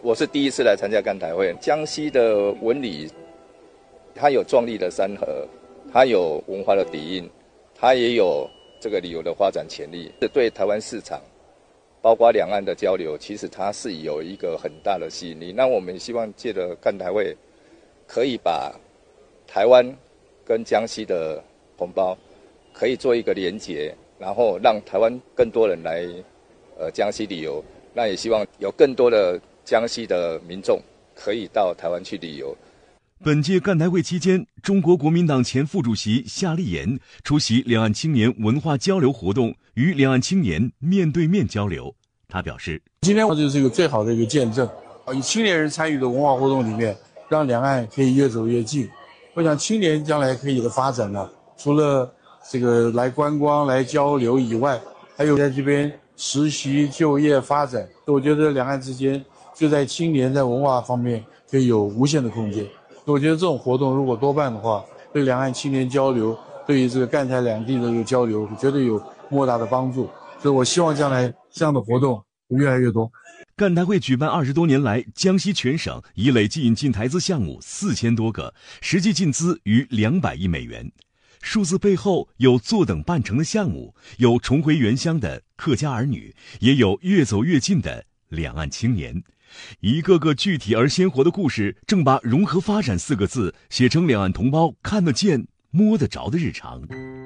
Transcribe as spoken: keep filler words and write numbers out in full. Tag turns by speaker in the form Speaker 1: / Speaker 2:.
Speaker 1: 我是第一次来参加干台会。江西的文理，它有壮丽的山河，它有文化的底蕴，它也有这个旅游的发展潜力。这对台湾市场，包括两岸的交流，其实它是有一个很大的吸引力。那我们希望借着干台会，可以把台湾跟江西的同胞可以做一个连结，然后让台湾更多人来呃江西旅游。那也希望有更多的江西的民众可以到台湾去旅游。
Speaker 2: 本届干台会期间，中国国民党前副主席夏立言出席两岸青年文化交流活动，与两岸青年面对面交流。他表示，
Speaker 3: 今天就是一个最好的一个见证，以青年人参与的文化活动里面，让两岸可以越走越近。我想青年将来可以的发展呢，除了这个来观光来交流以外，还有在这边实习就业发展。我觉得两岸之间就在青年在文化方面可以有无限的空间。我觉得这种活动如果多办的话，对两岸青年交流，对于这个赣台两地的这个交流，绝对有莫大的帮助。所以我希望将来这样的活动越来越多。
Speaker 2: 干台会举办二十多年来，江西全省已累计引进台资项目四千多个，实际进资逾两百亿美元。数字背后有坐等办成的项目，有重回原乡的客家儿女，也有越走越近的两岸青年。一个个具体而鲜活的故事，正把融合发展四个字写成两岸同胞看得见、摸得着的日常。